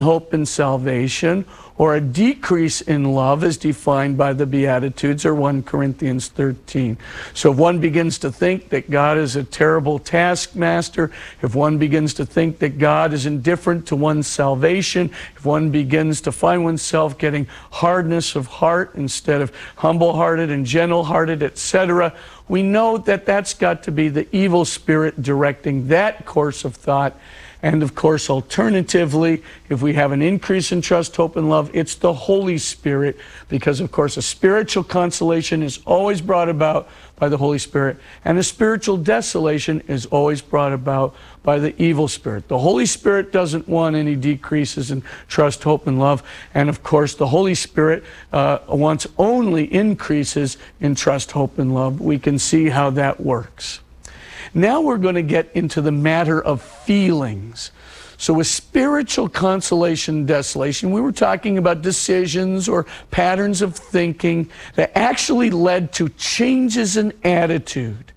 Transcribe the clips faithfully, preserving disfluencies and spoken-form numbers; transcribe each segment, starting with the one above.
hope and salvation, or a decrease in love as defined by the Beatitudes or First Corinthians thirteen. So if one begins to think that God is a terrible taskmaster, if one begins to think that God is indifferent to one's salvation, if one begins to find oneself getting hardness of heart instead of humble-hearted and gentle-hearted, et cetera, we know that that's got to be the evil spirit directing that course of thought. And of course, alternatively, if we have an increase in trust, hope, and love, it's the Holy Spirit, because of course a spiritual consolation is always brought about by the Holy Spirit, and a spiritual desolation is always brought about by the evil spirit. The Holy Spirit doesn't want any decreases in trust, hope, and love, and of course the Holy Spirit uh, wants only increases in trust, hope, and love. We can see how that works. Now we're going to get into the matter of feelings. So with spiritual consolation and desolation, we were talking about decisions or patterns of thinking that actually led to changes in attitude.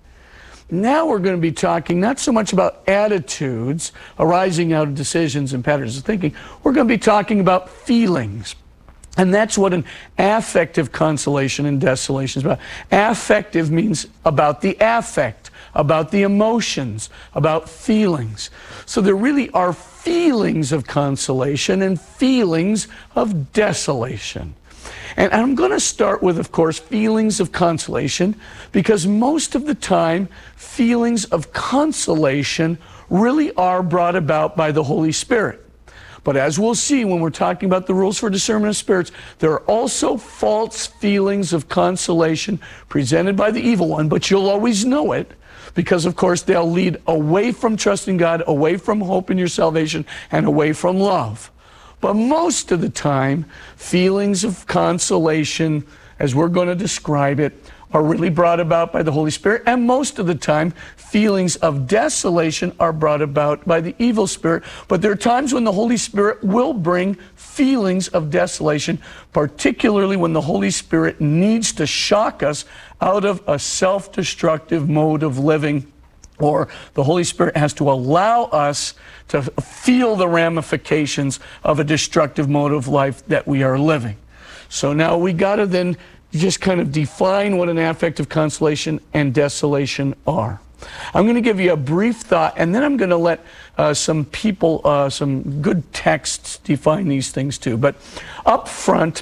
Now we're going to be talking not so much about attitudes arising out of decisions and patterns of thinking. We're going to be talking about feelings. And that's what an affective consolation and desolation is about. Affective means about the affect, about the emotions, about feelings. So there really are feelings of consolation and feelings of desolation. And I'm going to start with, of course, feelings of consolation, because most of the time, feelings of consolation really are brought about by the Holy Spirit. But as we'll see when we're talking about the rules for discernment of spirits, there are also false feelings of consolation presented by the evil one, but you'll always know it, because of course they'll lead away from trusting God, away from hope in your salvation, and away from love. But most of the time, feelings of consolation, as we're going to describe it, are really brought about by the Holy Spirit, and most of the time, feelings of desolation are brought about by the evil spirit. But there are times when the Holy Spirit will bring feelings of desolation, particularly when the Holy Spirit needs to shock us out of a self-destructive mode of living, or the Holy Spirit has to allow us to feel the ramifications of a destructive mode of life that we are living. So now we got to then just kind of define what an affective consolation and desolation are. I'm going to give you a brief thought, and then I'm going to let uh, some people, uh, some good texts define these things too. But up front,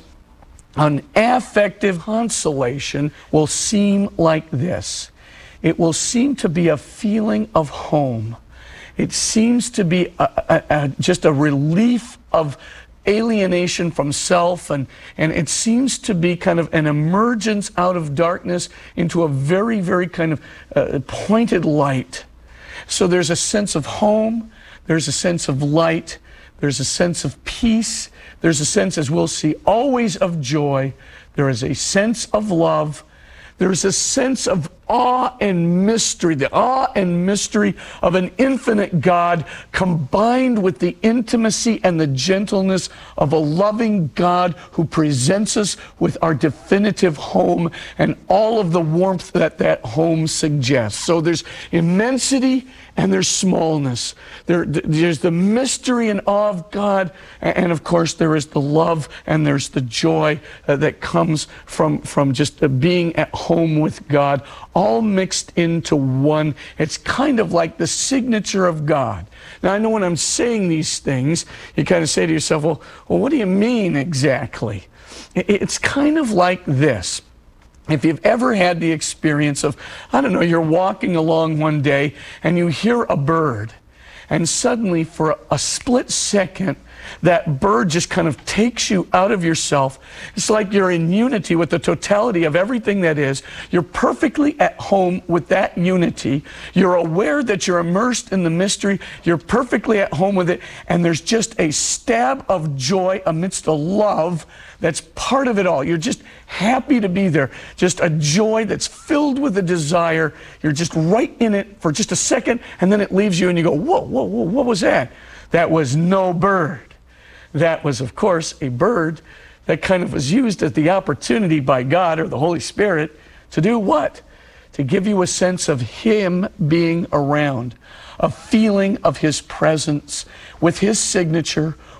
an affective consolation will seem like this. It will seem to be a feeling of home. It seems to be a, a, a, just a relief of alienation from self, and, and it seems to be kind of an emergence out of darkness into a very, very kind of uh, pointed light. So there's a sense of home, there's a sense of light, there's a sense of peace, there's a sense, as we'll see, always of joy, there is a sense of love, there's a sense of awe and mystery, the awe and mystery of an infinite God combined with the intimacy and the gentleness of a loving God who presents us with our definitive home and all of the warmth that that home suggests. So there's immensity and there's smallness. There, there's the mystery and awe of God, and of course there is the love and there's the joy uh, that comes from, from just uh, being at home with God, all mixed into one. It's kind of like the signature of God. Now I know when I'm saying these things, you kind of say to yourself, well, well what do you mean exactly? It's kind of like this. If you've ever had the experience of, I don't know, you're walking along one day and you hear a bird, and suddenly for a split second, that bird just kind of takes you out of yourself. It's like you're in unity with the totality of everything that is. You're perfectly at home with that unity. You're aware that you're immersed in the mystery. You're perfectly at home with it. And there's just a stab of joy amidst a love that's part of it all. You're just happy to be there. Just a joy that's filled with a desire. You're just right in it for just a second, and then it leaves you and you go, whoa, whoa, whoa, what was that? That was no bird. That was, of course, a bird that kind of was used as the opportunity by God or the Holy Spirit to do what? To give you a sense of Him being around, a feeling of His presence with His signature,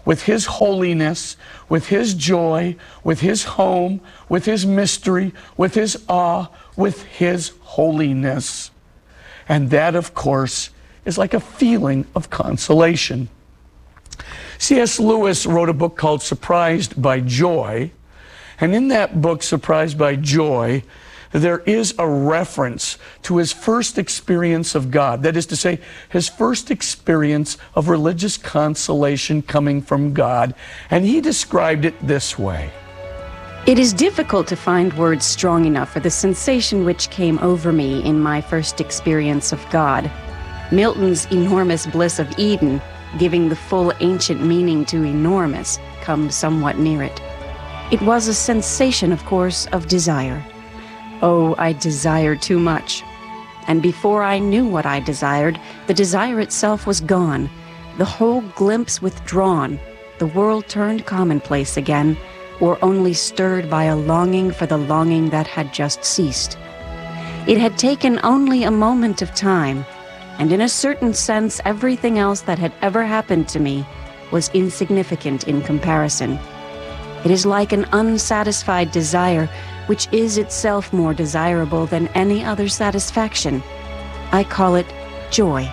with His holiness, with His joy, with His home, with His mystery, with His awe, with His holiness. And that, of course, is like a feeling of consolation. C S Lewis wrote a book called Surprised by Joy, and in that book, Surprised by Joy, there is a reference to his first experience of God. That is to say, his first experience of religious consolation coming from God. And he described it this way. It is difficult to find words strong enough for the sensation which came over me in my first experience of God. Milton's enormous bliss of Eden, giving the full ancient meaning to enormous, comes somewhat near it. It was a sensation, of course, of desire. Oh, I desired too much. And before I knew what I desired, the desire itself was gone, the whole glimpse withdrawn, the world turned commonplace again, or only stirred by a longing for the longing that had just ceased. It had taken only a moment of time, and in a certain sense everything else that had ever happened to me was insignificant in comparison. It is like an unsatisfied desire which is itself more desirable than any other satisfaction. I call it joy.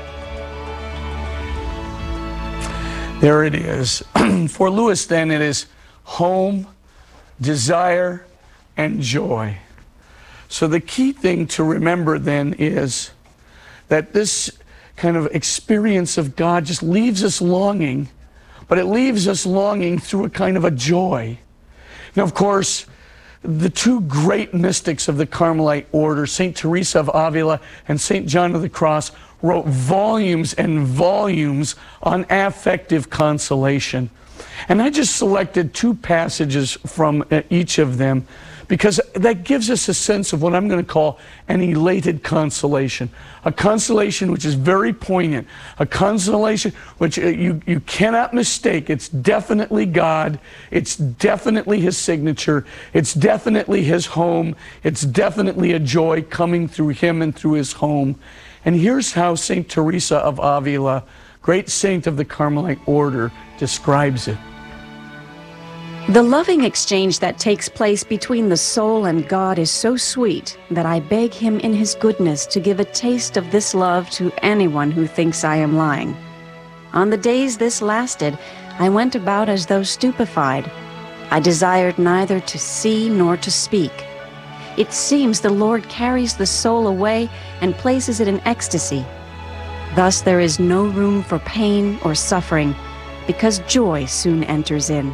There it is. For Lewis, then, it is home, desire, and joy. So the key thing to remember then is that this kind of experience of God just leaves us longing, but it leaves us longing through a kind of a joy. Now, of course, the two great mystics of the Carmelite order, Saint Teresa of Avila and Saint John of the Cross, wrote volumes and volumes on affective consolation. And I just selected two passages from each of them because that gives us a sense of what I'm going to call an elated consolation. A consolation which is very poignant. A consolation which you, you cannot mistake. It's definitely God. It's definitely His signature. It's definitely His home. It's definitely a joy coming through Him and through His home. And here's how Saint Teresa of Avila, great saint of the Carmelite order, describes it. The loving exchange that takes place between the soul and God is so sweet that I beg Him in His goodness to give a taste of this love to anyone who thinks I am lying. On the days this lasted, I went about as though stupefied. I desired neither to see nor to speak. It seems the Lord carries the soul away and places it in ecstasy. Thus there is no room for pain or suffering, because joy soon enters in.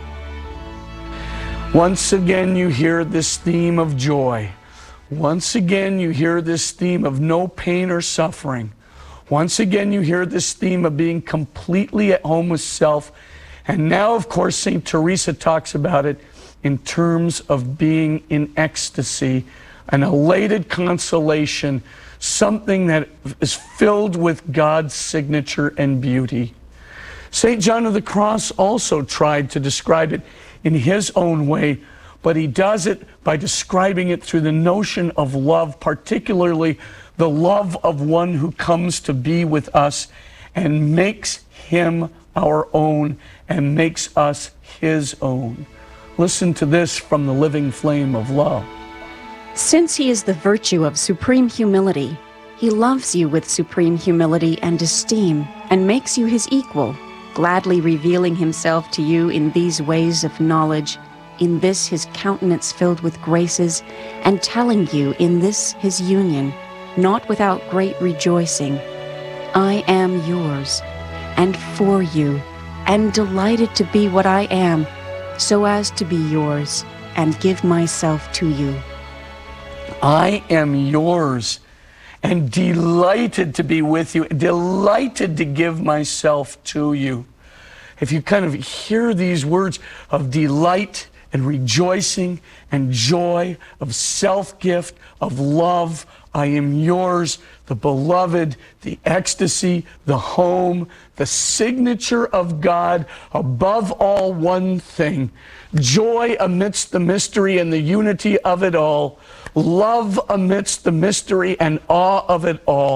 Once again, you hear this theme of joy. Once again, you hear this theme of no pain or suffering. Once again, you hear this theme of being completely at home with self. And now, of course, Saint Teresa talks about it in terms of being in ecstasy, an elated consolation, something that is filled with God's signature and beauty. Saint John of the Cross also tried to describe it in his own way, but he does it by describing it through the notion of love, particularly the love of one who comes to be with us and makes Him our own and makes us His own. Listen to this from the living flame of love. Since He is the virtue of supreme humility, He loves you with supreme humility and esteem and makes you His equal, gladly revealing Himself to you in these ways of knowledge, in this His countenance filled with graces, and telling you in this His union, not without great rejoicing, I am yours, and for you, and delighted to be what I am, so as to be yours, and give myself to you. I am yours, and delighted to be with you, delighted to give myself to you. If you kind of hear these words of delight and rejoicing and joy, of self-gift, of love, I am yours, the beloved, the ecstasy, the home, the signature of God, above all one thing, joy amidst the mystery and the unity of it all, love amidst the mystery and awe of it all,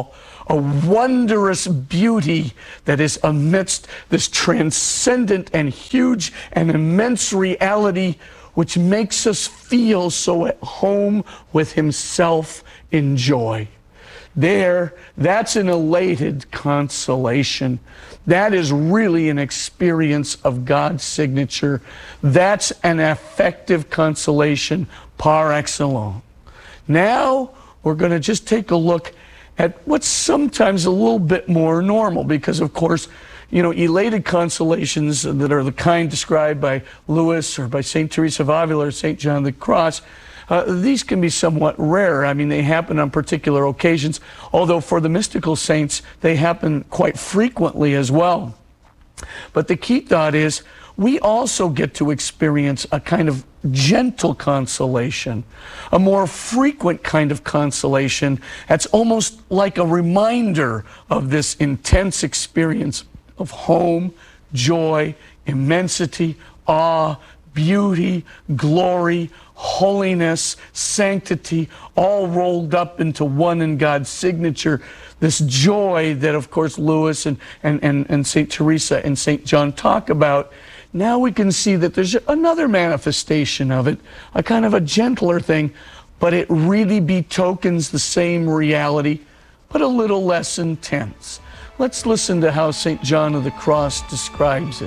a wondrous beauty that is amidst this transcendent and huge and immense reality, which makes us feel so at home with himself in joy. There, that's an elated consolation. That is really an experience of God's signature. That's an affective consolation par excellence. Now, we're going to just take a look at what's sometimes a little bit more normal, because, of course, you know, elated consolations that are the kind described by Lewis or by Saint Teresa of Avila or Saint John of the Cross, uh, these can be somewhat rare. I mean, they happen on particular occasions, although for the mystical saints, they happen quite frequently as well. But the key thought is, we also get to experience a kind of gentle consolation, a more frequent kind of consolation that's almost like a reminder of this intense experience of home, joy, immensity, awe, beauty, glory, holiness, sanctity, all rolled up into one in God's signature. This joy that, of course, Lewis and, and, and, and Saint Teresa and Saint John talk about. Now we can see that there's another manifestation of it, a kind of a gentler thing, but it really betokens the same reality, but a little less intense. Let's listen to how Saint John of the Cross describes it.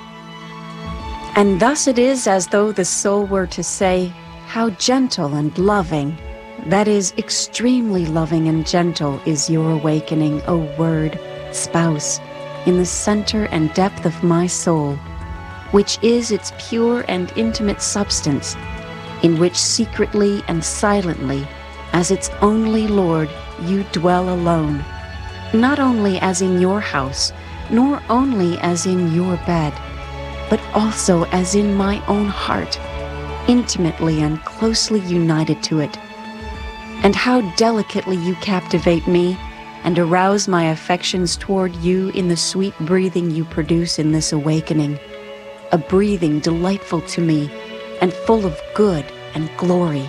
And thus it is as though the soul were to say, how gentle and loving, that is, extremely loving and gentle is your awakening, O Word, Spouse, in the center and depth of my soul, which is its pure and intimate substance, in which secretly and silently, as its only Lord, you dwell alone, not only as in your house, nor only as in your bed, but also as in my own heart, intimately and closely united to it. And how delicately you captivate me and arouse my affections toward you in the sweet breathing you produce in this awakening, a breathing delightful to me and full of good and glory.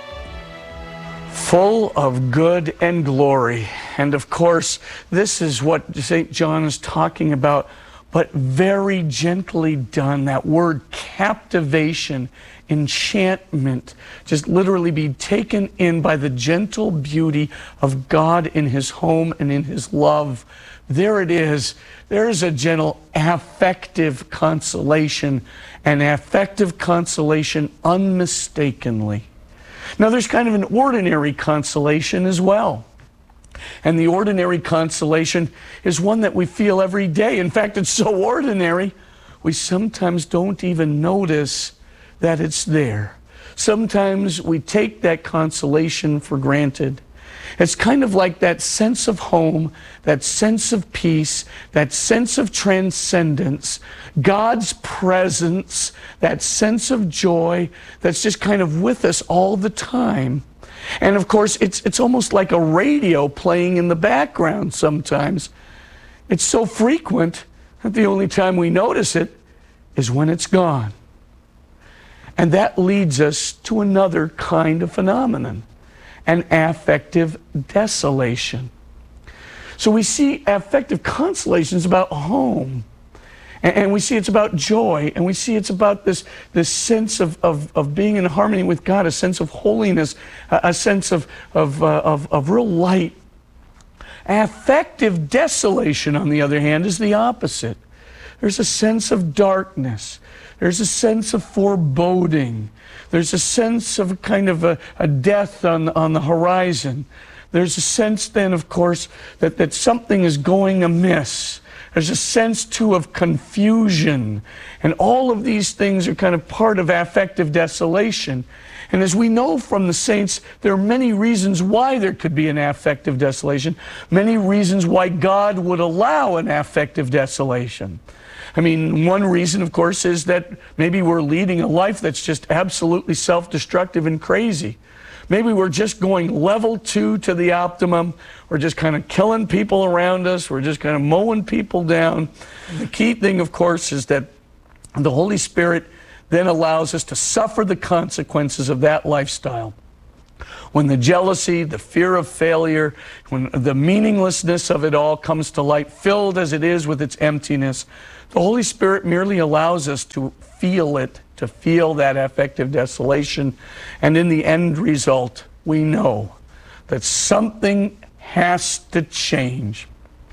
Full of good and glory. And of course, this is what Saint John is talking about, but very gently done. That word captivation, enchantment, just literally be taken in by the gentle beauty of God in his home and in his love. There it is. There is a gentle affective consolation, an affective consolation unmistakably. Now there's kind of an ordinary consolation as well. And the ordinary consolation is one that we feel every day. In fact, it's so ordinary, we sometimes don't even notice that it's there. Sometimes we take that consolation for granted. It's kind of like that sense of home, that sense of peace, that sense of transcendence, God's presence, that sense of joy that's just kind of with us all the time. And of course, it's, it's almost like a radio playing in the background sometimes. It's so frequent that the only time we notice it is when it's gone. And that leads us to another kind of phenomenon, an affective desolation. So we see affective consolation is about home. And, and we see it's about joy. And we see it's about this, this sense of, of, of being in harmony with God, a sense of holiness, a, a sense of, of, uh, of, of real light. Affective desolation, on the other hand, is the opposite. There's a sense of darkness. There's a sense of foreboding. There's a sense of a kind of a, a death on, on the horizon. There's a sense then, of course, that, that something is going amiss. There's a sense, too, of confusion. And all of these things are kind of part of affective desolation. And as we know from the saints, there are many reasons why there could be an affective desolation, many reasons why God would allow an affective desolation. I mean, one reason, of course, is that maybe we're leading a life that's just absolutely self-destructive and crazy. Maybe we're just going level two to the optimum. We're just kind of killing people around us. We're just kind of mowing people down. The key thing, of course, is that the Holy Spirit then allows us to suffer the consequences of that lifestyle. When the jealousy, the fear of failure, when the meaninglessness of it all comes to light, filled as it is with its emptiness, the Holy Spirit merely allows us to feel it, to feel that affective desolation. And in the end result, we know that something has to change.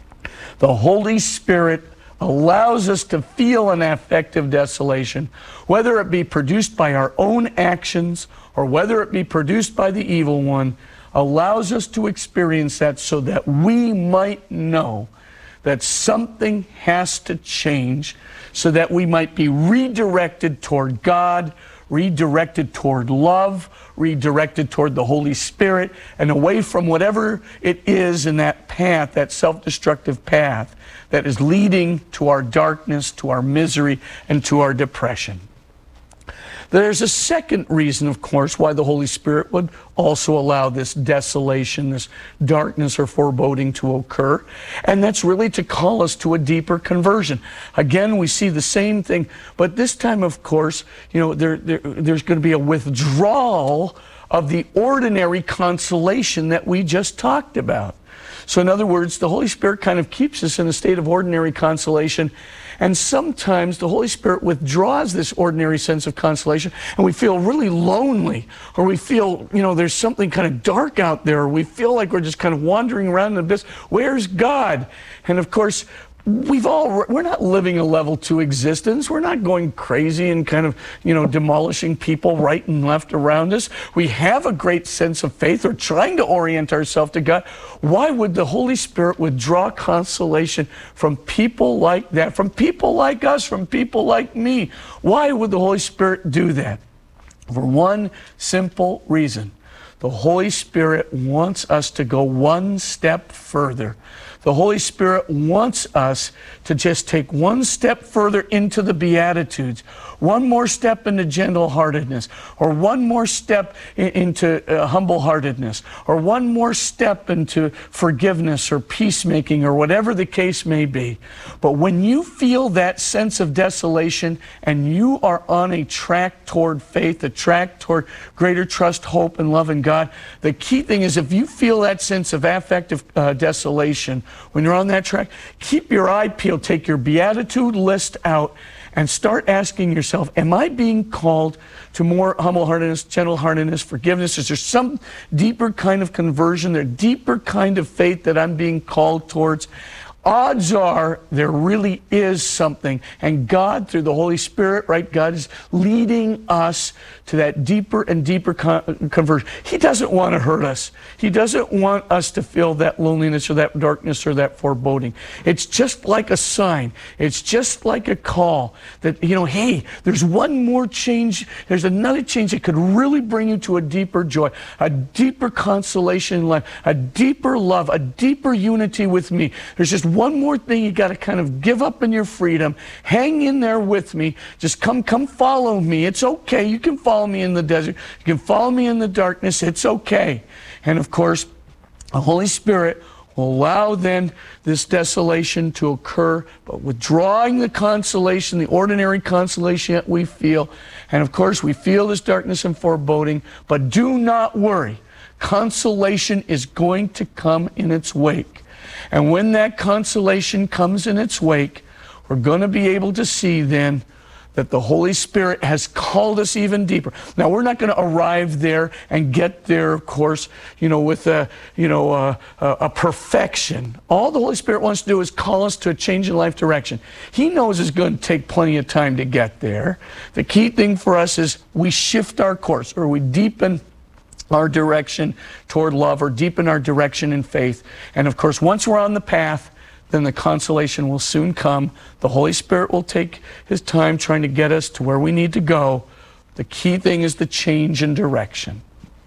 The Holy Spirit allows us to feel an affective desolation, whether it be produced by our own actions or whether it be produced by the evil one, allows us to experience that so that we might know that something has to change, so that we might be redirected toward God, redirected toward love, redirected toward the Holy Spirit, and away from whatever it is in that path, that self-destructive path that is leading to our darkness, to our misery, and to our depression. There's a second reason, of course, why the Holy Spirit would also allow this desolation, this darkness or foreboding to occur, and that's really to call us to a deeper conversion. Again, we see the same thing, but this time, of course, you know, there, there, there's going to be a withdrawal of the ordinary consolation that we just talked about. So in other words, the Holy Spirit kind of keeps us in a state of ordinary consolation, and sometimes the Holy Spirit withdraws this ordinary sense of consolation, and we feel really lonely, or we feel, you know, there's something kind of dark out there, or we feel like we're just kind of wandering around in the abyss. Where's God? And of course, we've all, we're not living a level two existence. We're not going crazy and kind of, you know, demolishing people right and left around us. We have a great sense of faith. We're trying to orient ourselves to God. Why would the Holy Spirit withdraw consolation from people like that, from people like us, from people like me? Why would the Holy Spirit do that? For one simple reason. The Holy Spirit wants us to go one step further. The Holy Spirit wants us to just take one step further into the Beatitudes, one more step into gentle-heartedness, or one more step in, into uh, humble-heartedness, or one more step into forgiveness or peacemaking, or whatever the case may be. But when you feel that sense of desolation and you are on a track toward faith, a track toward greater trust, hope, and love in God, the key thing is if you feel that sense of affective uh, desolation, when you're on that track, keep your eye peeled, take your beatitude list out, and start asking yourself, am I being called to more humble-heartedness, gentle-heartedness, forgiveness? Is there some deeper kind of conversion, there deeper kind of faith that I'm being called towards? Odds are there really is something, and God, through the Holy Spirit, right, God is leading us to that deeper and deeper con conversion. He doesn't want to hurt us. He doesn't want us to feel that loneliness or that darkness or that foreboding. It's just like a sign. It's just like a call that, you know, hey, there's one more change. There's another change that could really bring you to a deeper joy, a deeper consolation in life, a deeper love, a deeper unity with me. There's just one more thing you got to kind of give up in your freedom. Hang in there with me. Just come, come follow me. It's okay. You can follow me in the desert. You can follow me in the darkness. It's okay. And of course, the Holy Spirit will allow then this desolation to occur, but withdrawing the consolation, the ordinary consolation that we feel. And of course, we feel this darkness and foreboding, but do not worry. Consolation is going to come in its wake. And when that consolation comes in its wake, we're going to be able to see then that the Holy Spirit has called us even deeper. Now, we're not going to arrive there and get there, of course, you know, with a, you know, a, a perfection. All the Holy Spirit wants to do is call us to a change in life direction. He knows it's going to take plenty of time to get there. The key thing for us is we shift our course, or we deepen our direction toward love, or deepen our direction in faith. And of course, once we're on the path, then the consolation will soon come. The Holy Spirit will take his time trying to get us to where we need to go. The key thing is the change in direction.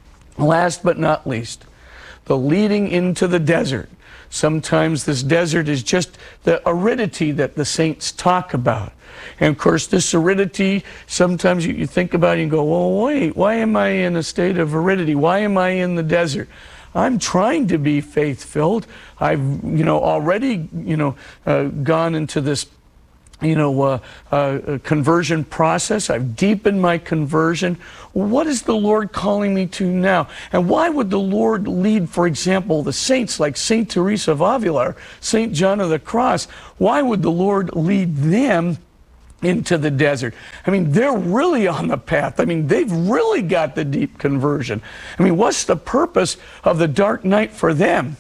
Last but not least, the leading into the desert. Sometimes this desert is just the aridity that the saints talk about. And of course, this aridity, sometimes you, you think about it and go, well, wait, why am I in a state of aridity? Why am I in the desert? I'm trying to be faith-filled. I've, you know, already, you know, uh, gone into this you know, uh, uh, a conversion process. I've deepened my conversion. What is the Lord calling me to now? And why would the Lord lead, for example, the saints like Saint Teresa of Avila, Saint John of the Cross? Why would the Lord lead them into the desert? I mean, they're really on the path. I mean, they've really got the deep conversion. I mean, what's the purpose of the dark night for them?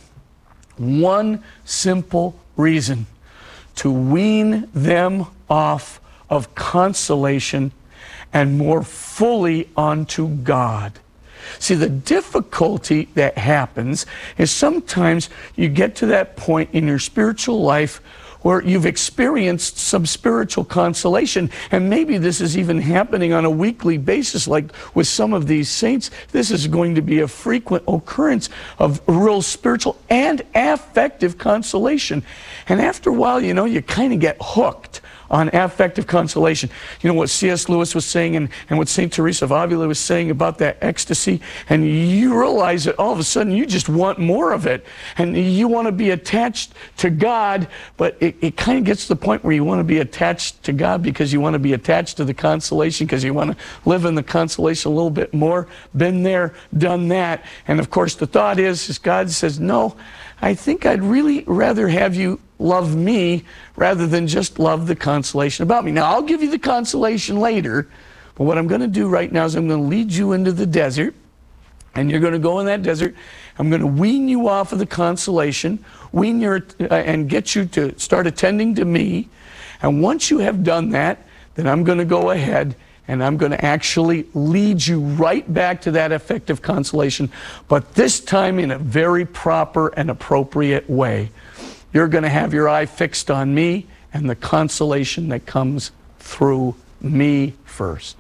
One simple reason: to wean them off of consolation and more fully onto God. See, the difficulty that happens is sometimes you get to that point in your spiritual life where you've experienced some spiritual consolation, and maybe this is even happening on a weekly basis, like with some of these saints. This is going to be a frequent occurrence of real spiritual and affective consolation. And after a while, you know, you kind of get hooked on affective consolation. You know what C S Lewis was saying, and, and what Saint Teresa of Avila was saying about that ecstasy, and you realize that all of a sudden you just want more of it, and you want to be attached to God, but it, it kind of gets to the point where you want to be attached to God because you want to be attached to the consolation, because you want to live in the consolation a little bit more. Been there, done that. And of course the thought is, is God says, no, I think I'd really rather have you love me rather than just love the consolation about me. Now, I'll give you the consolation later, but what I'm going to do right now is I'm going to lead you into the desert, and you're going to go in that desert. I'm going to wean you off of the consolation, wean your, uh, and get you to start attending to me. And once you have done that, then I'm going to go ahead and I'm going to actually lead you right back to that affective consolation, but this time in a very proper and appropriate way. You're going to have your eye fixed on me and the consolation that comes through me first.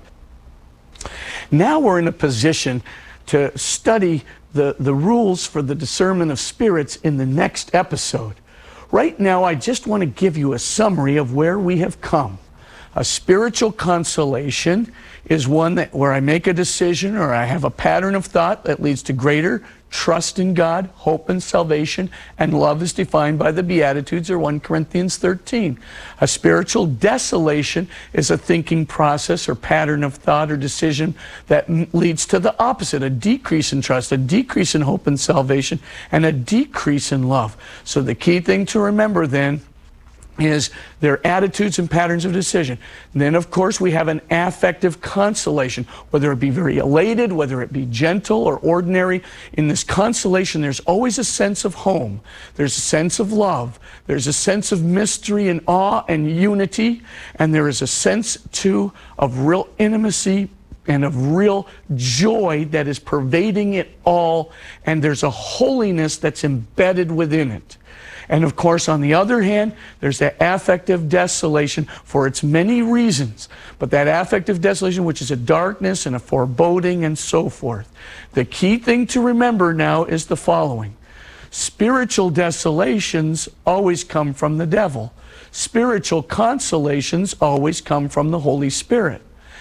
Now we're in a position to study the, the rules for the discernment of spirits in the next episode. Right now, I just want to give you a summary of where we have come. A spiritual consolation is one that where I make a decision or I have a pattern of thought that leads to greater trust in God, hope and salvation, and love is defined by the Beatitudes or First Corinthians thirteen. A spiritual desolation is a thinking process or pattern of thought or decision that leads to the opposite, a decrease in trust, a decrease in hope and salvation, and a decrease in love. So the key thing to remember then is their attitudes and patterns of decision. And then, of course, we have an affective consolation, whether it be very elated, whether it be gentle or ordinary. In this consolation, there's always a sense of home. There's a sense of love. There's a sense of mystery and awe and unity. And there is a sense, too, of real intimacy and of real joy that is pervading it all. And there's a holiness that's embedded within it. And of course, on the other hand, there's that affective desolation for its many reasons. But that affective desolation, which is a darkness and a foreboding and so forth. The key thing to remember now is the following. Spiritual desolations always come from the devil. Spiritual consolations always come from the Holy Spirit.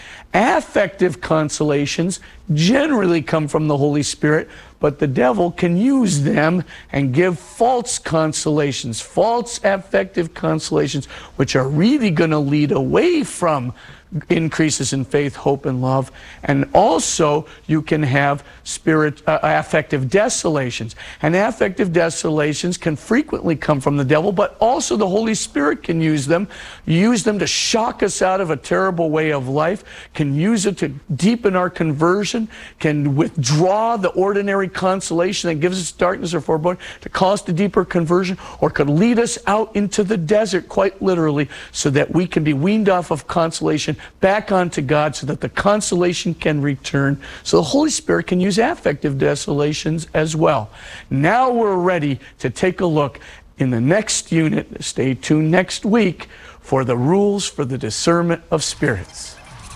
Affective consolations generally come from the Holy Spirit, but the devil can use them and give false consolations, false affective consolations, which are really going to lead away from increases in faith, hope, and love. And also, you can have spirit uh, affective desolations. And affective desolations can frequently come from the devil, but also the Holy Spirit can use them, use them to shock us out of a terrible way of life, can use it to deepen our conversion, can withdraw the ordinary consolation that gives us darkness or foreboding to cause to deeper conversion, or could lead us out into the desert, quite literally, so that we can be weaned off of consolation back onto God, so that the consolation can return. So the Holy Spirit can use affective desolations as well. Now we're ready to take a look in the next unit. Stay tuned next week for the rules for the discernment of spirits.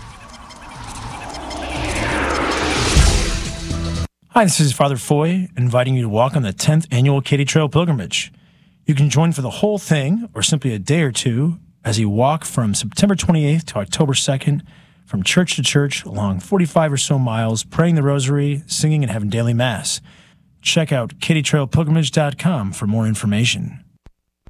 Hi, this is Father Foy, inviting you to walk on the tenth Annual Katy Trail Pilgrimage. You can join for the whole thing, or simply a day or two, as you walk from September twenty-eighth to October second, from church to church, along forty-five or so miles, praying the rosary, singing, and having daily mass. Check out katy trail pilgrimage dot com for more information.